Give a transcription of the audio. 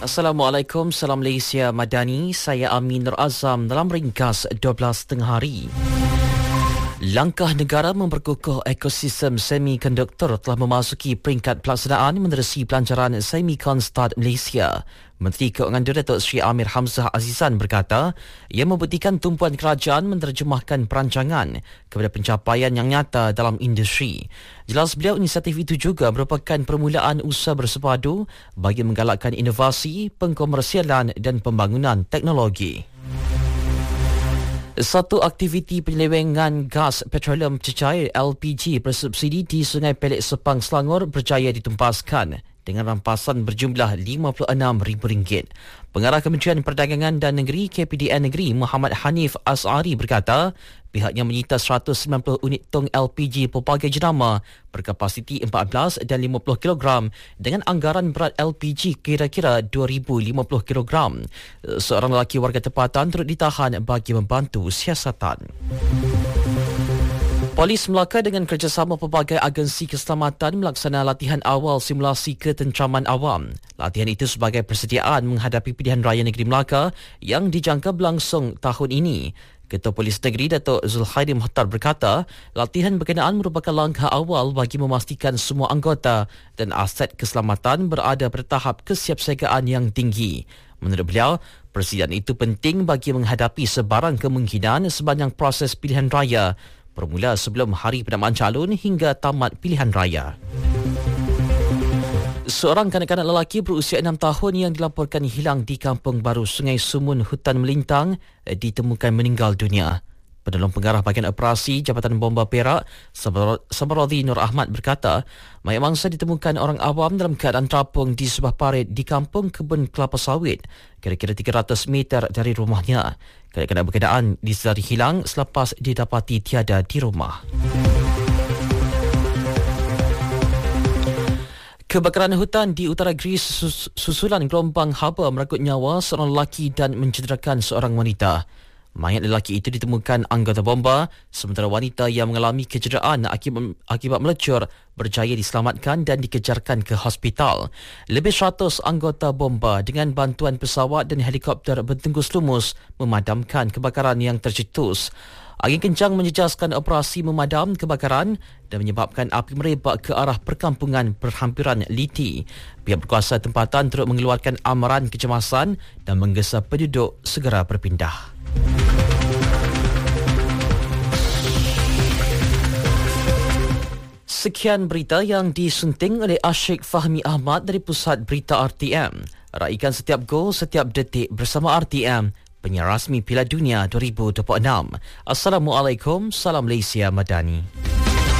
Assalamualaikum, salam Malaysia Madani. Saya Amin Nur Azam dalam ringkas 12 tengah hari. Langkah negara memperkukuh ekosistem semikonduktor telah memasuki peringkat pelaksanaan menerusi pelancaran Semicon Start Malaysia. Menteri Keuangan Datuk Seri Amir Hamzah Azizan berkata, ia membuktikan tumpuan kerajaan menerjemahkan perancangan kepada pencapaian yang nyata dalam industri. Jelas beliau, inisiatif itu juga merupakan permulaan usaha bersepadu bagi menggalakkan inovasi, pengkomersialan dan pembangunan teknologi. Satu aktiviti penyelewengan gas petroleum cecair LPG bersubsidi di Sungai Pelik Sepang, Selangor berjaya ditumpaskan dengan rampasan berjumlah RM56,000. Pengarah Kementerian Perdagangan dan Negeri KPDN Negeri Muhammad Hanif As'ari berkata, pihaknya menyita 190 unit tong LPG pelbagai jenama berkapasiti 14 dan 50 kg dengan anggaran berat LPG kira-kira 2,050 kg. Seorang lelaki warga tempatan turut ditahan bagi membantu siasatan. Polis Melaka dengan kerjasama pelbagai agensi keselamatan melaksana latihan awal simulasi ketentraman awam. Latihan itu sebagai persediaan menghadapi pilihan raya negeri Melaka yang dijangka berlangsung tahun ini. Ketua Polis Negeri Datuk Zulkhairi Mukhtar berkata, latihan berkenaan merupakan langkah awal bagi memastikan semua anggota dan aset keselamatan berada pada tahap kesiapsiagaan yang tinggi. Menurut beliau, persediaan itu penting bagi menghadapi sebarang kemungkinan sepanjang proses pilihan raya, bermula sebelum hari penamaan calon hingga tamat pilihan raya. Seorang kanak-kanak lelaki berusia 6 tahun yang dilaporkan hilang di Kampung Baru Sungai Sumun, Hutan Melintang ditemukan meninggal dunia. Penolong Pengarah Bahagian Operasi Jabatan Bomba Perak, Sabarodi Nur Ahmad berkata, mayat mangsa ditemukan orang awam dalam keadaan terapung di sebuah parit di Kampung Kebun Kelapa Sawit, kira-kira 300 meter dari rumahnya. Kanak-kanak berkenaan disedari hilang selepas didapati tiada di rumah. Kebakaran hutan di utara Greece susulan gelombang haba merenggut nyawa seorang lelaki dan mencederakan seorang wanita. Mayat lelaki itu ditemukan anggota bomba, sementara wanita yang mengalami kecederaan akibat melecur berjaya diselamatkan dan dikejarkan ke hospital. Lebih 100 anggota bomba dengan bantuan pesawat dan helikopter bertungkus lumus memadamkan kebakaran yang tercetus. Angin kencang menjejaskan operasi memadam kebakaran dan menyebabkan api merebak ke arah perkampungan berhampiran Liti. Pihak berkuasa tempatan turut mengeluarkan amaran kecemasan dan menggesa penduduk segera berpindah. Sekian berita yang disunting oleh Asyik Fahmi Ahmad dari Pusat Berita RTM. Raikan setiap gol, setiap detik bersama RTM, penyiar rasmi Piala Dunia 2026. Assalamualaikum, salam Malaysia Madani.